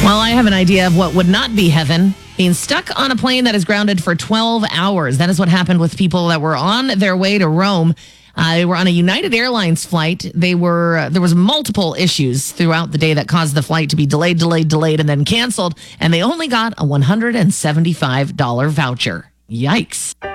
Well, I have an idea of what would not be heaven. Being stuck on a plane that is grounded for 12 hours. That is what happened with people that were on their way to Rome. They were on a United Airlines flight. There was multiple issues throughout the day that caused the flight to be delayed, and then canceled. And they only got a $175 voucher. Yikes.